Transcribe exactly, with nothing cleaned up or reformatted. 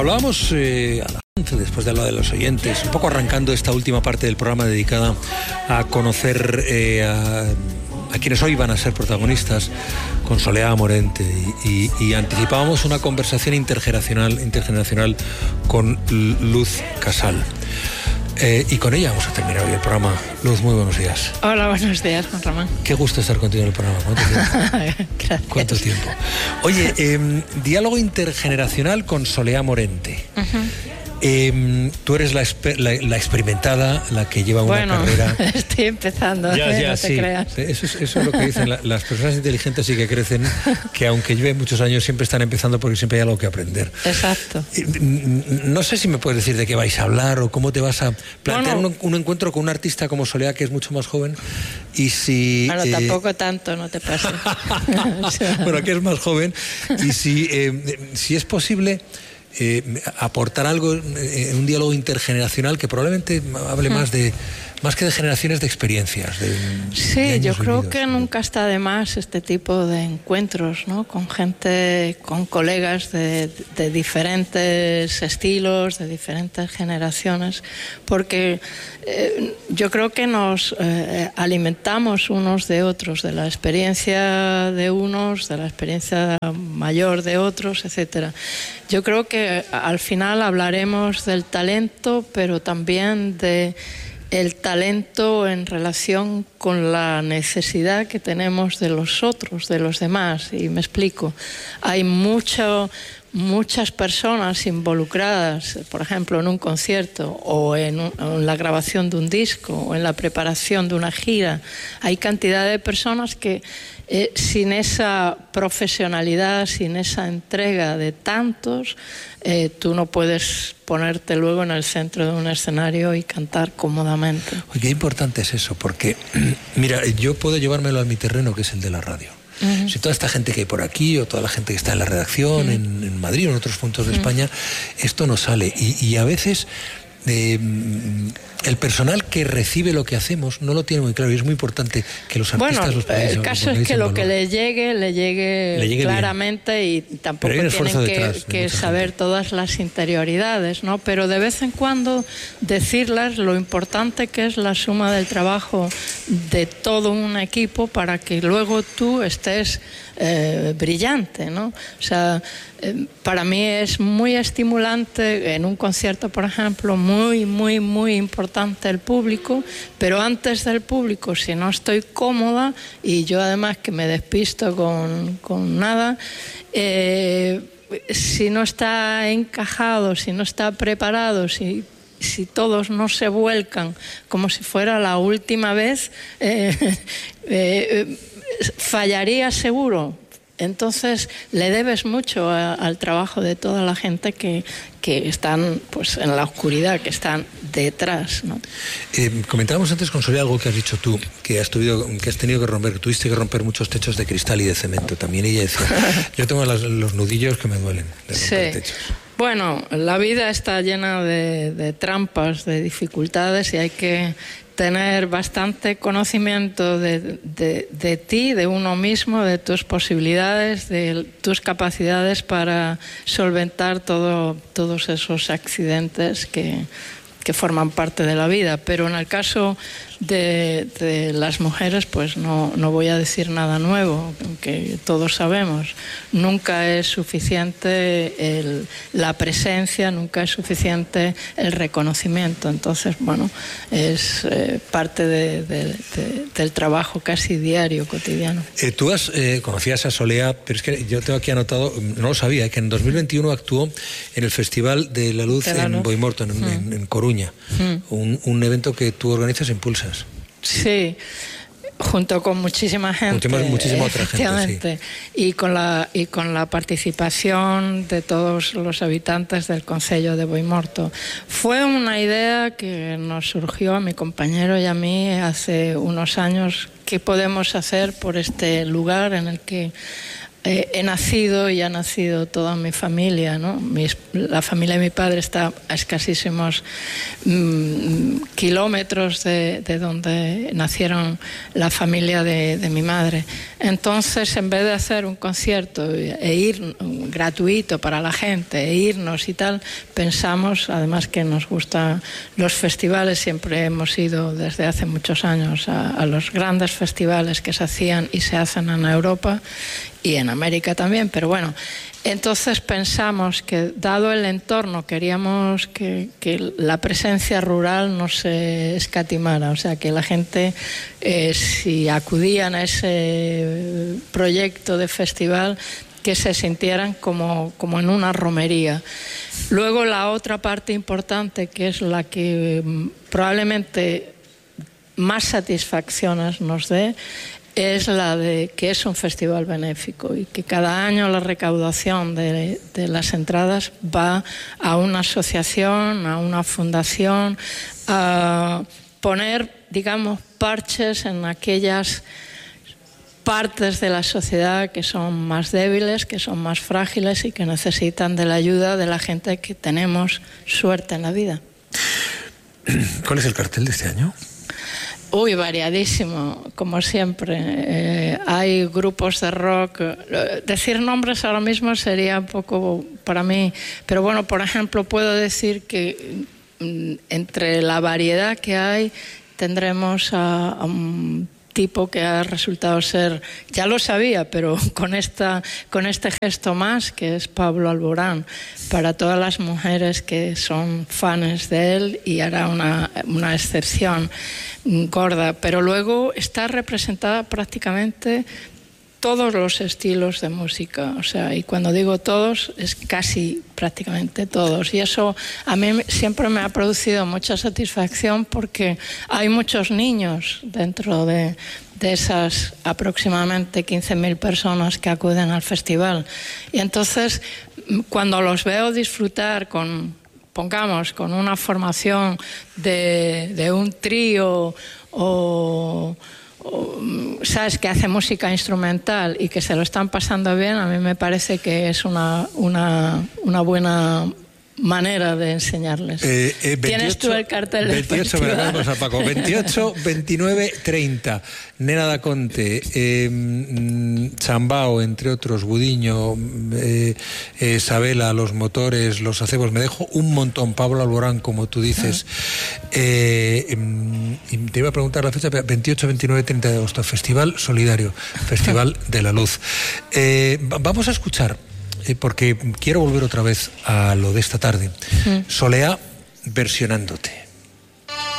Hablábamos eh, a la gente, después de hablar de los oyentes, un poco arrancando esta última parte del programa dedicada a conocer eh, a, a quienes hoy van a ser protagonistas con Soleá Morente y, y, y anticipábamos una conversación intergeneracional, intergeneracional con Luz Casal. Eh, y con ella vamos a terminar hoy el programa. Luz, muy buenos días. Hola, buenos días, Juan Ramón. Qué gusto estar contigo en el programa. ¿Cuánto tiempo? Gracias. ¿Cuánto tiempo? Oye, eh, diálogo intergeneracional con Soleá Morente. Uh-huh. Eh, tú eres la, exper- la, la experimentada, la que lleva una bueno, carrera. Estoy empezando, ya, ya, no sí. te creas. Eso es, eso es lo que dicen la, las personas inteligentes y que crecen, que aunque lleven muchos años siempre están empezando porque siempre hay algo que aprender. Exacto. Eh, no sé si me puedes decir de qué vais a hablar o cómo te vas a plantear bueno, un, un encuentro con un artista como Soleá, que es mucho más joven, y si... Bueno, eh... tampoco tanto, no te pases. O sea... Bueno, que es más joven, y si, eh, si es posible... Eh, aportar algo en un diálogo intergeneracional que probablemente hable más de más que de generaciones, de experiencias. De, sí, de yo creo vividos. que nunca está de más este tipo de encuentros, ¿no? Con gente, con colegas de, de diferentes estilos, de diferentes generaciones, porque eh, yo creo que nos eh, alimentamos unos de otros, de la experiencia de unos, de la experiencia mayor de otros, etcétera. Yo creo que al final hablaremos del talento, pero también de el talento en relación con la necesidad que tenemos de los otros, de los demás. Y me explico. Hay mucho, muchas personas involucradas, por ejemplo, en un concierto o en, un, en la grabación de un disco o en la preparación de una gira. Hay cantidad de personas que eh, sin esa profesionalidad, sin esa entrega de tantos, eh, tú no puedes ponerte luego en el centro de un escenario y cantar cómodamente. Oye, qué importante es eso, porque mira, yo puedo llevármelo a mi terreno, que es el de la radio. Uh-huh. Si toda esta gente que hay por aquí o toda la gente que está en la redacción, uh-huh. en, en Madrid o en otros puntos de uh-huh. España, esto no sale. Y, y a veces eh, el personal que recibe lo que hacemos no lo tiene muy claro, y es muy importante que los artistas bueno, los podáis. El caso es que lo valor. que le llegue, le llegue, le llegue claramente bien. Y tampoco tienen que, que saber gente. Todas las interioridades, ¿no? Pero de vez en cuando decirles lo importante que es la suma del trabajo de todo un equipo para que luego tú estés eh, brillante, ¿no? O sea, eh, para mí es muy estimulante en un concierto, por ejemplo, muy, muy, muy importante el público, pero antes del público, si no estoy cómoda y yo además que me despisto con, con nada, eh, si no está encajado, si no está preparado, si si todos no se vuelcan como si fuera la última vez, eh, eh, fallaría seguro. Entonces le debes mucho a, al trabajo de toda la gente que, que están pues en la oscuridad, que están detrás, ¿no? Eh, comentábamos antes con Soleá algo que has dicho tú, que has, tuvido, que has tenido que romper, que tuviste que romper muchos techos de cristal y de cemento. También ella decía, yo tengo las, los nudillos que me duelen de romper sí. techos. Bueno, la vida está llena de, de trampas, de dificultades, y hay que tener bastante conocimiento de, de, de ti, de uno mismo, de tus posibilidades, de tus capacidades para solventar todo, todos esos accidentes que, que forman parte de la vida. Pero en el caso de, de las mujeres, pues no, no voy a decir nada nuevo, que todos sabemos. Nunca es suficiente el, la presencia, nunca es suficiente el reconocimiento. Entonces, bueno, es eh, parte de, de, de, del trabajo casi diario, cotidiano. Eh, tú has, eh, conocías a Soleá, pero es que yo tengo aquí anotado, no lo sabía, que en dos mil veintiuno actuó en el Festival de la Luz de la en Boimorto, en, mm. en, en Coruña, mm. un, un evento que tú organizas e impulsas. Sí, junto con muchísima gente, junto muchísima otra gente, sí. y con la y con la participación de todos los habitantes del concello de Boimorto. Fue una idea que nos surgió a mi compañero y a mí hace unos años. ¿Qué podemos hacer por este lugar en el que eh, he nacido y ha nacido toda mi familia, ¿no? Mis, la familia de mi padre está a escasísimos mmm, kilómetros de, de donde nacieron la familia de, de mi madre. Entonces, en vez de hacer un concierto e ir gratuito para la gente, e irnos y tal, pensamos, además que nos gustan los festivales, siempre hemos ido desde hace muchos años a, a los grandes festivales que se hacían y se hacen en Europa y en América también, pero bueno, entonces pensamos que dado el entorno queríamos que, que la presencia rural no se escatimara, o sea que la gente eh, si acudían a ese proyecto de festival que se sintieran como, como en una romería. Luego la otra parte importante, que es la que probablemente más satisfacciones nos dé, es la de que es un festival benéfico y que cada año la recaudación de, de las entradas va a una asociación, a una fundación, a poner, digamos, parches en aquellas partes de la sociedad que son más débiles, que son más frágiles y que necesitan de la ayuda de la gente que tenemos suerte en la vida. ¿Cuál es el cartel de este año? Uy, variadísimo, como siempre. Eh, hay grupos de rock. Decir nombres ahora mismo sería un poco para mí, pero bueno, por ejemplo, puedo decir que mm, entre la variedad que hay tendremos a, a un tipo que ha resultado ser, ya lo sabía, pero con esta con este gesto más, que es Pablo Alborán, para todas las mujeres que son fans de él, y hará una, una excepción gorda, pero luego está representada prácticamente todos los estilos de música, o sea, y cuando digo todos, es casi prácticamente todos, y eso a mí siempre me ha producido mucha satisfacción porque hay muchos niños dentro de, de esas aproximadamente quince mil personas que acuden al festival, y entonces cuando los veo disfrutar con, pongamos, con una formación de, de un trío o... O, sabes, que hace música instrumental y que se lo están pasando bien, a mí me parece que es una, una, una buena manera de enseñarles. Eh, eh, veintiocho, ¿Tienes tú el cartel del veintiocho, veremos a Paco. veintiocho, veintinueve, treinta. Nena da Conte, eh, Chambao, entre otros, Budiño, eh, eh, Sabela, Los Motores, Los Acebos, me dejo un montón, Pablo Alborán, como tú dices. Eh, eh, y te iba a preguntar la fecha, veintiocho, veintinueve, treinta de agosto, Festival Solidario, Festival de la Luz. Eh, vamos a escuchar, eh, porque quiero volver otra vez a lo de esta tarde. Mm. Soleá versionándote.